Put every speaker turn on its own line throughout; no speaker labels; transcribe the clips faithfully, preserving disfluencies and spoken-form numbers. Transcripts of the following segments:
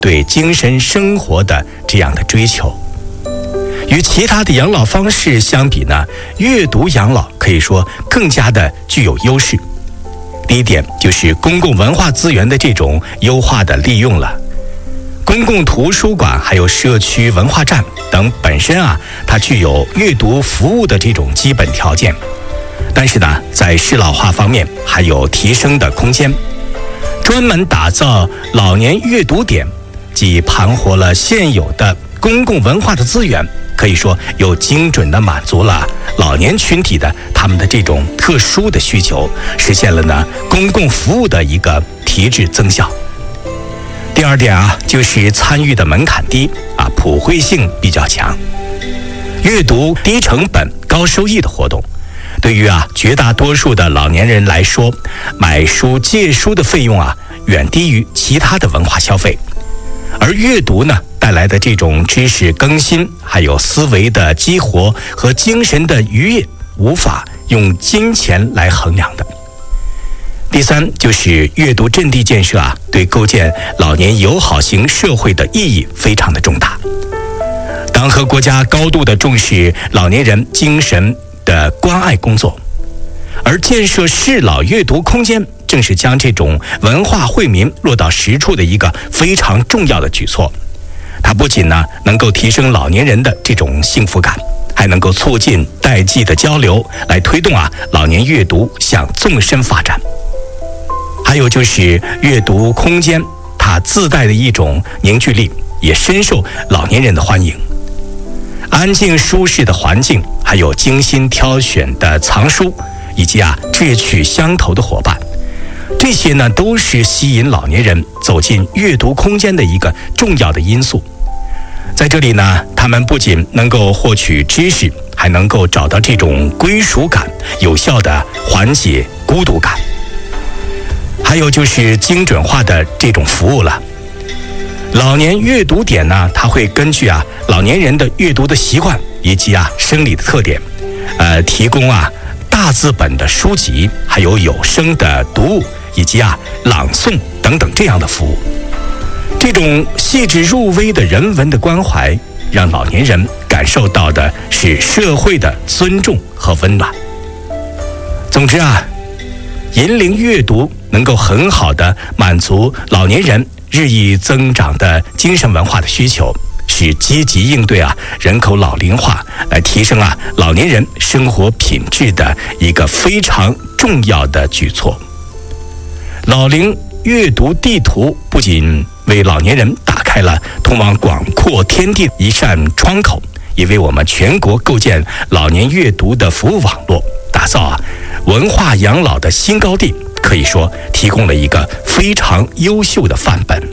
对精神生活的这样的追求。与其他的养老方式相比呢，阅读养老可以说更加的具有优势。第一点就是公共文化资源的这种优化的利用了。公共图书馆还有社区文化站等本身啊，它具有阅读服务的这种基本条件，但是呢，在适老化方面还有提升的空间。专门打造老年阅读点，既盘活了现有的公共文化的资源，可以说又精准地满足了老年群体的他们的这种特殊的需求，实现了呢公共服务的一个提质增效。第二点啊，就是参与的门槛低啊，普惠性比较强。阅读低成本高收益的活动，对于啊绝大多数的老年人来说，买书借书的费用啊远低于其他的文化消费，而阅读呢带来的这种知识更新，还有思维的激活和精神的愉悦，无法用金钱来衡量的。第三就是阅读阵地建设啊，对构建老年友好型社会的意义非常的重大。党和国家高度的重视老年人精神的关爱工作，而建设适老阅读空间，正是将这种文化惠民落到实处的一个非常重要的举措。它不仅呢能够提升老年人的这种幸福感，还能够促进代际的交流，来推动啊老年阅读向纵深发展。还有就是阅读空间，它自带的一种凝聚力，也深受老年人的欢迎。安静舒适的环境，还有精心挑选的藏书，以及啊志趣相投的伙伴，这些呢都是吸引老年人走进阅读空间的一个重要的因素。在这里呢，他们不仅能够获取知识，还能够找到这种归属感，有效的缓解孤独感。还有就是精准化的这种服务了。老年阅读点呢，它会根据啊老年人的阅读的习惯以及啊生理的特点，呃，提供啊大字本的书籍，还有有声的读物，以及啊朗诵等等这样的服务。这种细致入微的人文的关怀，让老年人感受到的是社会的尊重和温暖。总之啊，引领阅读能够很好的满足老年人日益增长的精神文化的需求，是积极应对啊人口老龄化，来提升啊老年人生活品质的一个非常重要的举措。老龄阅读地图不仅为老年人打开了通往广阔天地一扇窗口，也为我们全国构建老年阅读的服务网络，打造啊文化养老的新高地，可以说提供了一个非常优秀的范本。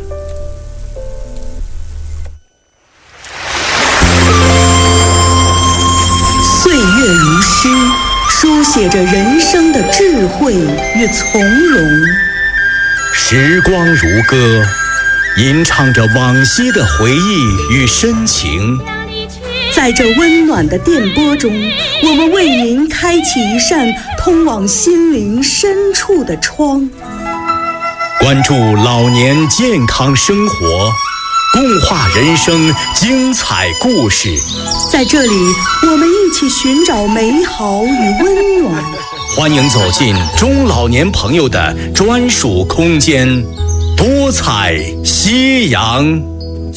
岁月如诗，书写着人生的智慧与从容；
时光如歌，吟唱着往昔的回忆与深情。
在这温暖的电波中，我们为您开启一扇通往心灵深处的窗。
关注老年健康生活，共话人生精彩故事。
在这里，我们一起寻找美好与温暖。
欢迎走进中老年朋友的专属空间，多彩夕阳。